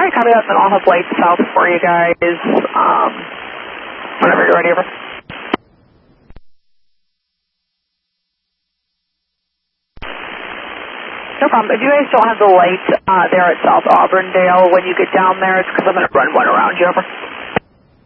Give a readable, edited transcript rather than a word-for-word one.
Alright, copy that, then I'll have lights south for you guys, whenever you're ready, over. No problem. If you guys don't have the light there at South Auburndale when you get down there, it's because I'm going to run one around you, over.